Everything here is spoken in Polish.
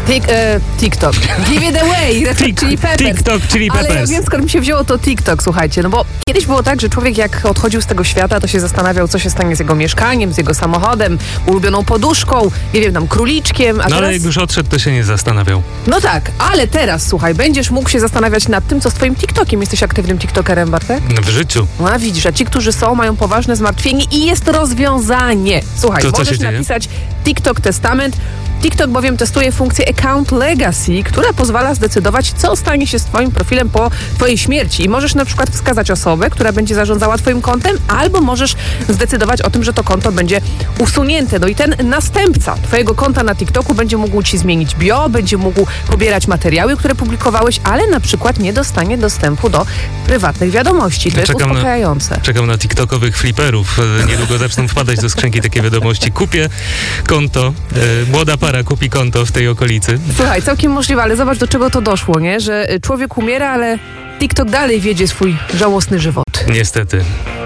TikTok. Give it away, Chili Peppers. TikTok, Chili Peppers. Ale ja wiem, skąd mi się wzięło to TikTok, słuchajcie, no bo kiedyś było tak, że człowiek jak odchodził z tego świata, to się zastanawiał, co się stanie z jego mieszkaniem, z jego samochodem, ulubioną poduszką, nie wiem, tam króliczkiem, a no teraz... ale jak już odszedł, to się nie zastanawiał. No tak, ale teraz, słuchaj, będziesz mógł się zastanawiać nad tym, co z twoim TikTokiem. Jesteś aktywnym TikTokerem, Bartek? W życiu. A widzisz, a ci, którzy są, mają poważne zmartwienie i jest rozwiązanie. Słuchaj, To co możesz się dzieje? napisać TikTok Testament. TikTok bowiem testuje funkcję Account Legacy, która pozwala zdecydować, co stanie się z twoim profilem po twojej śmierci. I możesz na przykład wskazać osobę, która będzie zarządzała twoim kontem, albo możesz zdecydować o tym, że to konto będzie usunięte. No i ten następca twojego konta na TikToku będzie mógł ci zmienić bio, będzie mógł pobierać materiały, które publikowałeś, ale na przykład nie dostanie dostępu do prywatnych wiadomości. To jest uspokajające. Czekam na TikTokowych fliperów. Niedługo zaczną wpadać do skrzynki takie wiadomości. Kupię konto. Młoda para kupi konto w tej okolicy. Słuchaj, całkiem możliwe, ale zobacz, do czego to doszło, nie? Że człowiek umiera, ale TikTok dalej wiedzie swój żałosny żywot. Niestety.